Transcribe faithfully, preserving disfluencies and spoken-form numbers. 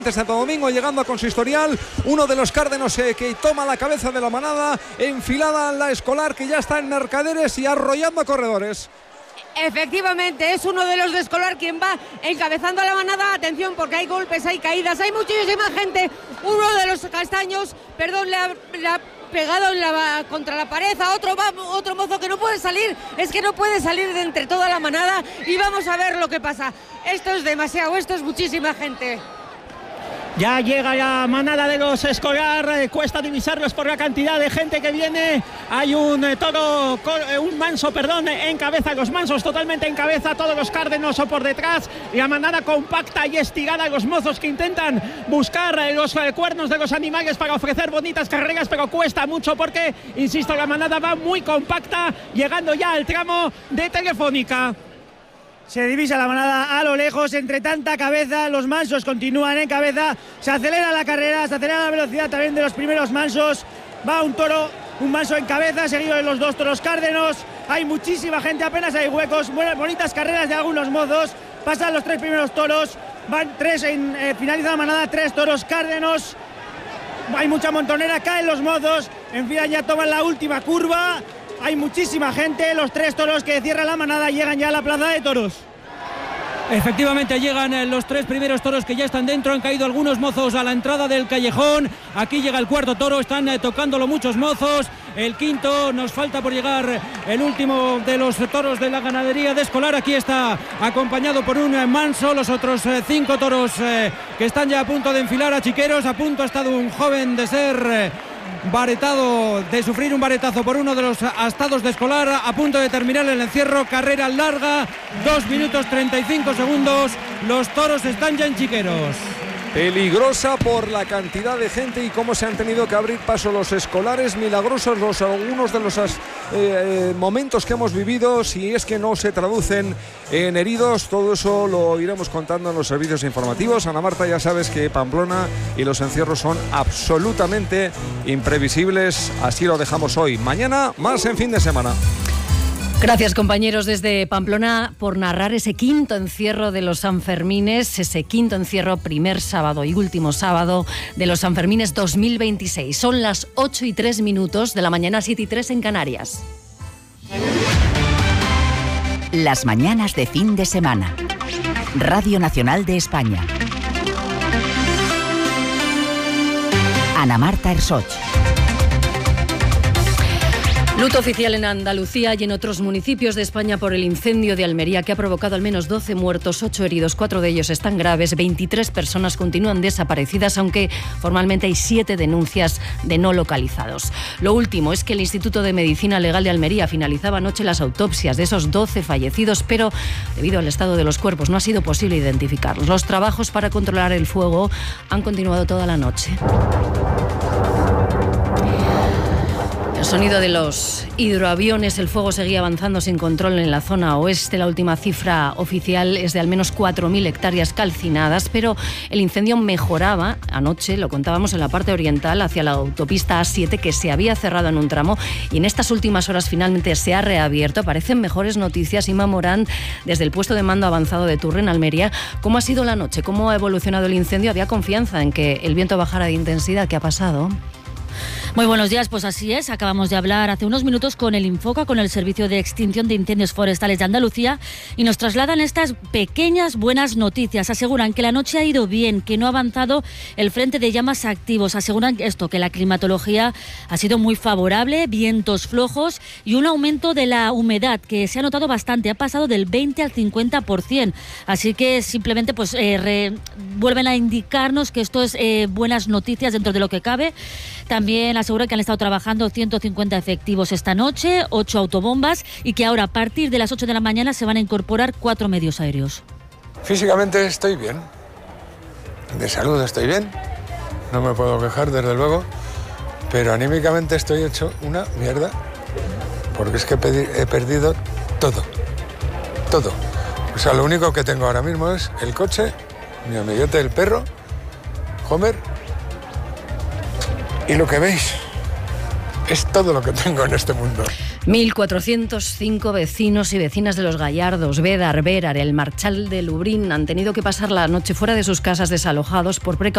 Santo Domingo, llegando a Consistorial, uno de los cárdenos eh, que toma la cabeza de la manada, enfilada la Escolar, que ya está en Mercaderes y arrollando a corredores. Efectivamente, es uno de los de Escolar quien va encabezando a la manada. Atención, porque hay golpes, hay caídas, hay muchísima gente. Uno de los castaños, perdón, le ha, le ha pegado en la, contra la pared a otro, otro mozo que no puede salir. Es que no puede salir de entre toda la manada. Y vamos a ver lo que pasa. Esto es demasiado, esto es muchísima gente. Ya llega la manada de los Escolar, eh, cuesta divisarlos por la cantidad de gente que viene. Hay un eh, toro, eh, un manso, perdón, en cabeza, los mansos totalmente en cabeza, todos los cárdenos o por detrás. La manada compacta y estirada, los mozos que intentan buscar eh, los eh, cuernos de los animales para ofrecer bonitas carreras, pero cuesta mucho porque, insisto, la manada va muy compacta, llegando ya al tramo de Telefónica. Se divisa la manada a lo lejos, entre tanta cabeza, los mansos continúan en cabeza, se acelera la carrera, se acelera la velocidad también de los primeros mansos, va un toro, un manso en cabeza, seguido de los dos toros cárdenos, hay muchísima gente, apenas hay huecos, buenas, bonitas carreras de algunos mozos, pasan los tres primeros toros, van tres, en, eh, finaliza la manada, tres toros cárdenos, hay mucha montonera, caen los mozos, en fin, ya toman la última curva. Hay muchísima gente, los tres toros que cierran la manada llegan ya a la plaza de toros. Efectivamente llegan los tres primeros toros que ya están dentro, han caído algunos mozos a la entrada del callejón, aquí llega el cuarto toro, están eh, tocándolo muchos mozos, el quinto, nos falta por llegar el último de los toros de la ganadería de Escolar, aquí está acompañado por un eh, manso, los otros eh, cinco toros eh, que están ya a punto de enfilar a chiqueros, a punto ha estado un joven de ser... Eh, varetado, de sufrir un varetazo por uno de los astados de Escolar, a punto de terminar el encierro, carrera larga, dos minutos treinta y cinco segundos, los toros están ya en chiqueros. Peligrosa por la cantidad de gente y cómo se han tenido que abrir paso los Escolares, milagrosos los algunos de los eh, momentos que hemos vivido, si es que no se traducen en heridos, todo eso lo iremos contando en los servicios informativos. Ana Marta, ya sabes que Pamplona y los encierros son absolutamente imprevisibles, así lo dejamos hoy. Mañana más en fin de semana. Gracias, compañeros, desde Pamplona por narrar ese quinto encierro de los Sanfermines, ese quinto encierro, primer sábado y último sábado de los Sanfermines dos mil veintiséis. Son las ocho y tres minutos de la mañana, siete y tres en Canarias. Las mañanas de fin de semana. Radio Nacional de España. Ana Marta Ersoch. Luto oficial en Andalucía y en otros municipios de España por el incendio de Almería, que ha provocado al menos doce muertos, ocho heridos, cuatro de ellos están graves, veintitrés personas continúan desaparecidas, aunque formalmente hay siete denuncias de no localizados. Lo último es que el Instituto de Medicina Legal de Almería finalizaba anoche las autopsias de esos doce fallecidos, pero debido al estado de los cuerpos no ha sido posible identificarlos. Los trabajos para controlar el fuego han continuado toda la noche. El sonido de los hidroaviones, el fuego seguía avanzando sin control en la zona oeste. La última cifra oficial es de al menos cuatro mil hectáreas calcinadas, pero el incendio mejoraba. Anoche lo contábamos en la parte oriental, hacia la autopista A siete, que se había cerrado en un tramo y en estas últimas horas finalmente se ha reabierto. Parecen mejores noticias. Inma Morán, desde el puesto de mando avanzado de Turren, Almería. ¿Cómo ha sido la noche? ¿Cómo ha evolucionado el incendio? ¿Había confianza en que el viento bajara de intensidad? ¿Qué ha pasado? Muy buenos días, pues así es, acabamos de hablar hace unos minutos con el Infoca, con el Servicio de Extinción de Incendios Forestales de Andalucía, y nos trasladan estas pequeñas buenas noticias. Aseguran que la noche ha ido bien, que no ha avanzado el frente de llamas activos. Aseguran esto, que la climatología ha sido muy favorable, vientos flojos y un aumento de la humedad que se ha notado bastante, ha pasado del veinte al cincuenta por ciento. Así que simplemente pues eh, re, vuelven a indicarnos que esto es eh, buenas noticias dentro de lo que cabe. También aseguran que han estado trabajando ciento cincuenta efectivos esta noche, ocho autobombas, y que ahora a partir de las ocho de la mañana se van a incorporar cuatro medios aéreos. Físicamente estoy bien, de salud estoy bien, no me puedo quejar desde luego, pero anímicamente estoy hecho una mierda, porque es que he perdido todo, todo. O sea, lo único que tengo ahora mismo es el coche, mi amiguete el perro, Homer, y lo que veis es todo lo que tengo en este mundo. mil cuatrocientos cinco vecinos y vecinas de Los Gallardos, Bédar, Bérar, el Marchal de Lubrín han tenido que pasar la noche fuera de sus casas desalojados por precaución